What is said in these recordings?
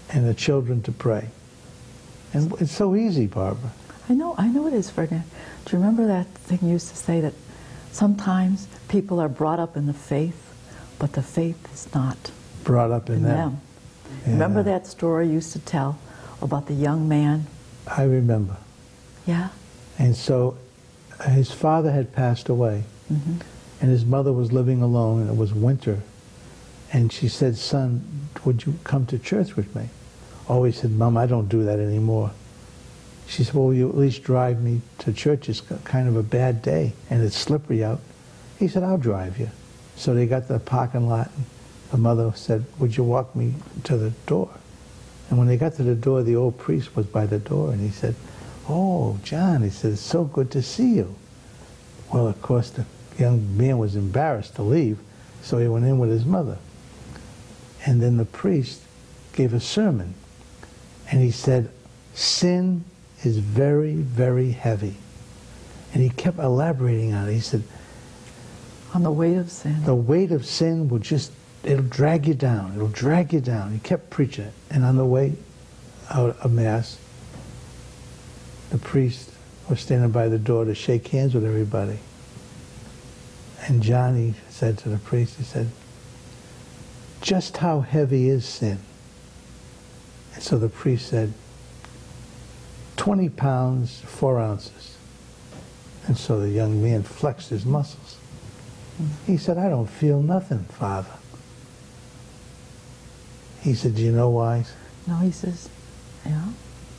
and the children to pray. And it's so easy, Barbara. I know it is, Ferdinand. Do you remember that thing you used to say that sometimes people are brought up in the faith, but the faith is not Brought up in them. Yeah. Remember that story you used to tell about the young man? I remember. Yeah. And so his father had passed away, and his mother was living alone, and it was winter. And she said, "Son, would you come to church with me?" Oh, he said, "Mom, I don't do that anymore." She said, "Well, will you at least drive me to church? It's kind of a bad day, and it's slippery out." He said, "I'll drive you." So they got to the parking lot, and the mother said, "Would you walk me to the door?" And when they got to the door, the old priest was by the door, and he said, "Oh, John," he said, "it's so good to see you." Well, of course, the young man was embarrassed to leave, so he went in with his mother. And then the priest gave a sermon, and he said, "Sin is very, very heavy." And he kept elaborating on it. He said, On the weight of sin. the weight of sin will just, it'll drag you down. It'll drag you down. He kept preaching it. And on the way out of Mass, the priest was standing by the door to shake hands with everybody. And Johnny said to the priest, he said, "Just how heavy is sin?" And so the priest said, 20 pounds, 4 ounces. And so the young man flexed his muscles. He said, "I don't feel nothing, Father." He said, "Do you know why?" No, he says, yeah.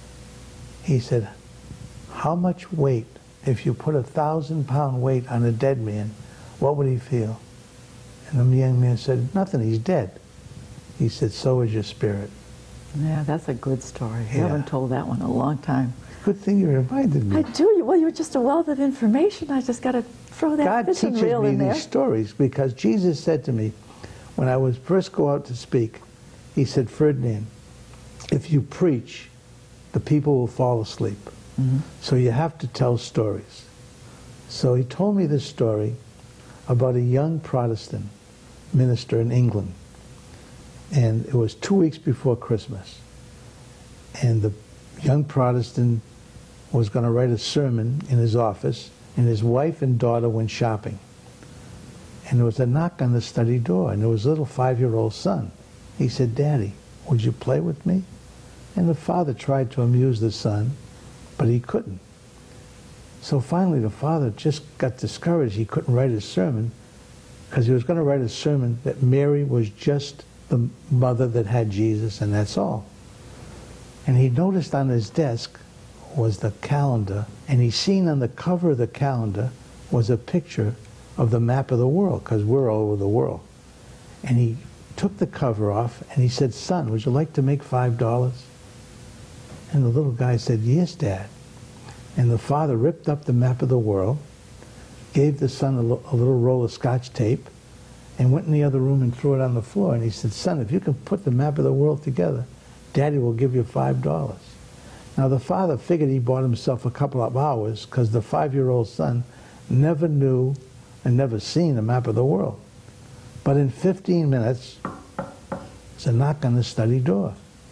He said, "How much weight, if you put 1,000-pound weight on a dead man, what would he feel?" And the young man said, "Nothing, he's dead." He said, "So is your spirit." Yeah, that's a good story. You Yeah. haven't told that one in a long time. Good thing you reminded me. I do. Well, you're just a wealth of information. I just got to throw that God fishing teaches reel me in there. these stories because Jesus said to me, when I was first go out to speak, he said, "Ferdinand, if you preach, the people will fall asleep. So you have to tell stories." So he told me this story about a young Protestant minister in England. And it was 2 weeks before Christmas. And the young Protestant was going to write a sermon in his office, and his wife and daughter went shopping. And there was a knock on the study door, and there was a little 5-year-old son. He said, "Daddy, would you play with me?" And the father tried to amuse the son, but he couldn't. So finally the father just got discouraged. He couldn't write his sermon because he was going to write a sermon that Mary was just the mother that had Jesus, and that's all. And he noticed on his desk was the calendar, and he seen on the cover of the calendar was a picture of the map of the world, because we're all over the world. And he took the cover off, and he said, "Son, would you like to make $5? And the little guy said, "Yes, Dad." And the father ripped up the map of the world, gave the son a little roll of Scotch tape, and went in the other room and threw it on the floor. And he said, "Son, if you can put the map of the world together, Daddy will give you $5. Now the father figured he bought himself a couple of hours because the 5-year-old son never knew and never seen a map of the world. But in 15 minutes, there's a knock on the study door.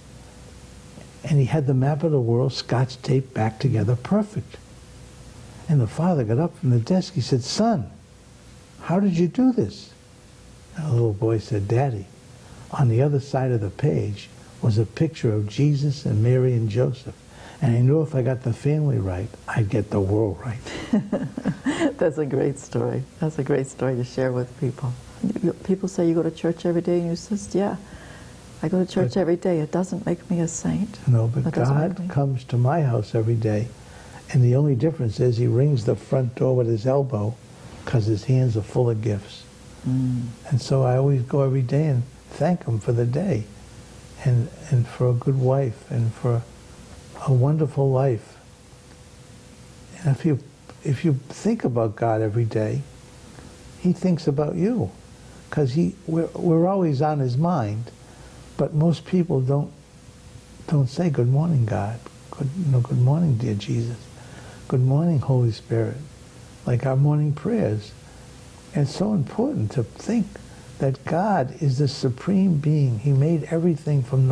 And he had the map of the world, Scotch tape back together, perfect. And the father got up from the desk. He said, "Son, how did you do this?" And the little boy said, "Daddy, on the other side of the page was a picture of Jesus and Mary and Joseph. And I knew if I got the family right, I'd get the world right." That's a great story. That's a great story to share with people. People say you go to church every day, and you says, "Yeah, I go to church every day. It doesn't make me a saint." No, but God comes to my house every day. And the only difference is he rings the front door with his elbow because his hands are full of gifts. And so I always go every day and thank him for the day and for a good wife and for a wonderful life. And if you think about God every day, he thinks about you because we're always on his mind. But most people don't say, "Good morning, God." Good morning, dear Jesus. Good morning, Holy Spirit. Like our morning prayers. And it's so important to think that God is the supreme being. He made everything from